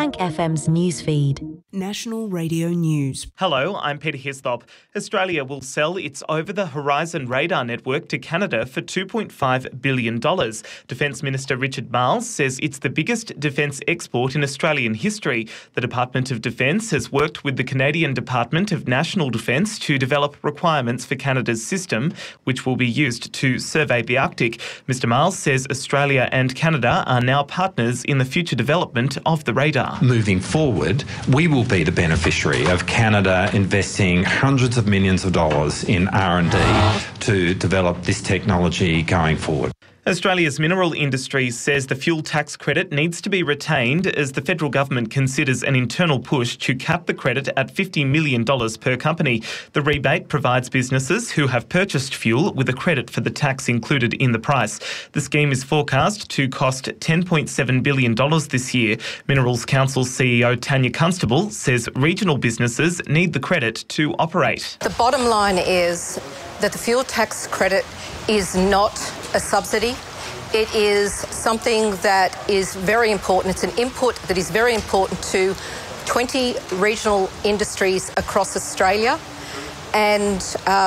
Bank FM's newsfeed. National Radio News. Hello, I'm Peter Hislop. Australia will sell its over-the-horizon radar network to Canada for $2.5 billion. Defence Minister Richard Marles says it's the biggest defence export in Australian history. The Department of Defence has worked with the Canadian Department of National Defence to develop requirements for Canada's system, which will be used to survey the Arctic. Mr Marles says Australia and Canada are now partners in the future development of the radar. Moving forward, we will be the beneficiary of Canada investing hundreds of millions of dollars in R&D to develop this technology going forward. Australia's mineral industry says the fuel tax credit needs to be retained as the federal government considers an internal push to cap the credit at $50 million per company. The rebate provides businesses who have purchased fuel with a credit for the tax included in the price. The scheme is forecast to cost $10.7 billion this year. Minerals Council CEO Tanya Constable says regional businesses need the credit to operate. The bottom line is that the fuel tax credit is not a subsidy. It is something that is very important. It's an input that is very important to 20 regional industries across Australia, and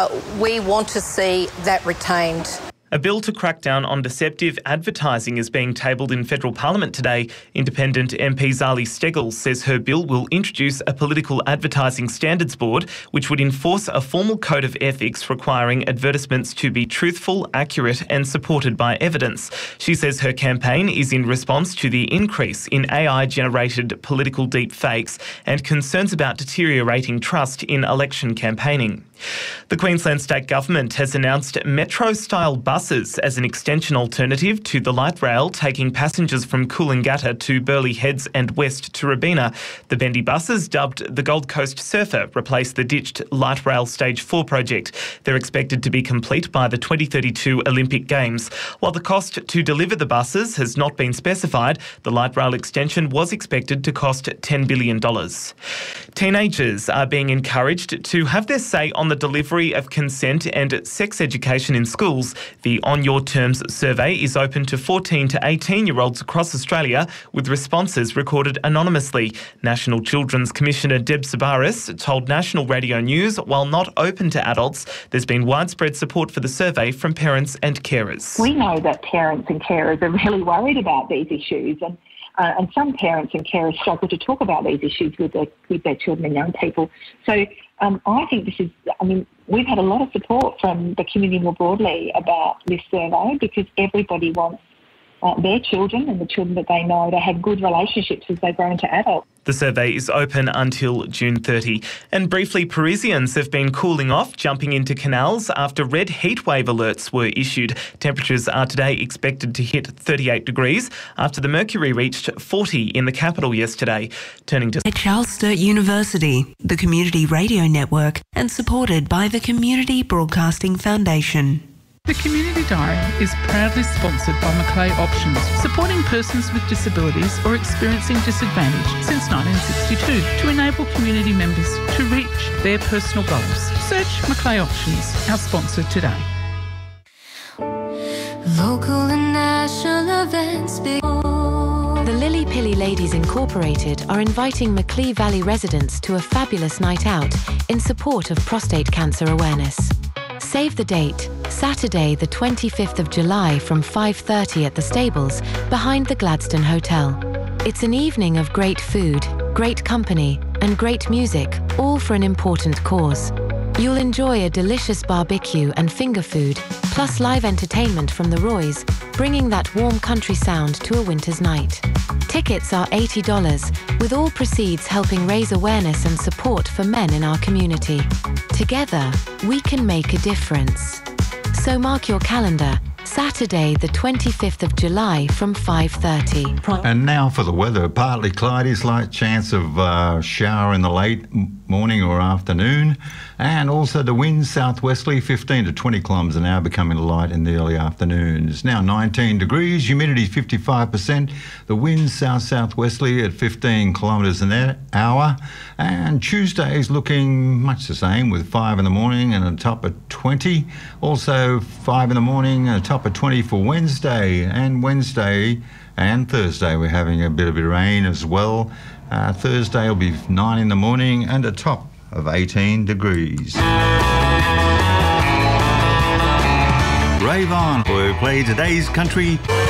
we want to see that retained. A bill to crack down on deceptive advertising is being tabled in federal parliament today. Independent MP Zali Steggall says her bill will introduce a political advertising standards board which would enforce a formal code of ethics requiring advertisements to be truthful, accurate and supported by evidence. She says her campaign is in response to the increase in AI-generated political deepfakes and concerns about deteriorating trust in election campaigning. The Queensland State Government has announced metro-style buses as an extension alternative to the light rail taking passengers from Coolangatta to Burleigh Heads and west to Robina. The bendy buses, dubbed the Gold Coast Surfer, replace the ditched light rail Stage 4 project. They're expected to be complete by the 2032 Olympic Games. While the cost to deliver the buses has not been specified, the light rail extension was expected to cost $10 billion. Teenagers are being encouraged to have their say on the delivery of consent and sex education in schools. The On Your Terms survey is open to 14 to 18-year-olds across Australia, with responses recorded anonymously. National Children's Commissioner Deb Sabaris told National Radio News while not open to adults, there's been widespread support for the survey from parents and carers. We know that parents and carers are really worried about these issues, and some parents and carers struggle to talk about these issues with their children and young people. So I think we've had a lot of support from the community more broadly about this survey because everybody wants their children and the children that they know to have good relationships as they grow into adults. The survey is open until June 30. And briefly, Parisians have been cooling off, jumping into canals after red heatwave alerts were issued. Temperatures are today expected to hit 38 degrees after the mercury reached 40 in the capital yesterday. Turning to Charles Sturt University, the Community Radio Network, and supported by the Community Broadcasting Foundation. The Community Diary is proudly sponsored by Macleay Options, supporting persons with disabilities or experiencing disadvantage since 1962 to enable community members to reach their personal goals. Search Macleay Options, our sponsor today. Local and national events. The Lily Pilly Ladies Incorporated are inviting Macleay Valley residents to a fabulous night out in support of prostate cancer awareness. Save the date, Saturday the 25th of July from 5:30 at the stables behind the Gladstone Hotel. It's an evening of great food, great company and great music, all for an important cause. You'll enjoy a delicious barbecue and finger food, plus live entertainment from the Roys, bringing that warm country sound to a winter's night. Tickets are $80, with all proceeds helping raise awareness and support for men in our community. Together, we can make a difference. So mark your calendar, Saturday the 25th of July from 5:30. And now for the weather. Partly cloudy, slight chance of shower in the late morning or afternoon. And also the winds southwesterly 15 to 20 kilometres an hour, becoming light in the early afternoon. It's now 19 degrees, humidity 55%. The winds south-southwesterly at 15 kilometres an hour. And Tuesday is looking much the same, with 5 in the morning and a top of 20. Also 5 in the morning and a top of 20 for Wednesday. And Wednesday And Thursday we're having a bit of rain as well. Thursday will be 9 in the morning and a top of 18 degrees. Rave on, we'll play today's country